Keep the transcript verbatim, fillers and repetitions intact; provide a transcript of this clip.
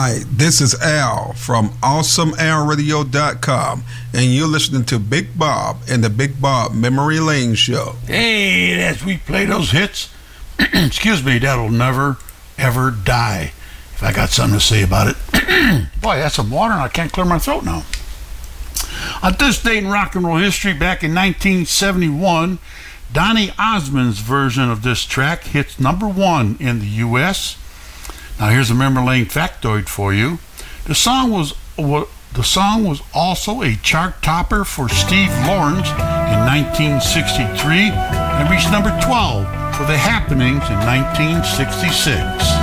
Hi, this is Al from awesome al radio dot com, and you're listening to Big Bob and the Big Bob Memory Lane Show. Hey, and as we play those hits, excuse me, that'll never, ever die. If I got something to say about it. Boy, that's some water and I can't clear my throat now. On this date in rock and roll history, back in nineteen seventy-one, Donny Osmond's version of this track hits number one in the U S Now here's a memory lane factoid for you. The song was the song was also a chart topper for Steve Lawrence in nineteen sixty-three and reached number twelve for The Happenings in nineteen sixty-six.